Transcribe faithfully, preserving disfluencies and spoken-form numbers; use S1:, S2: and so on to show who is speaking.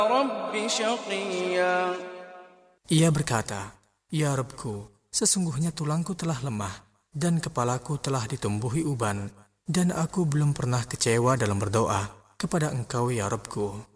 S1: رب شقيا.
S2: Ia berkata, Ya Rabbku, sesungguhnya tulangku telah lemah dan kepalaku telah ditumbuhi uban, dan aku belum pernah kecewa dalam berdoa kepada Engkau ya Rabbku.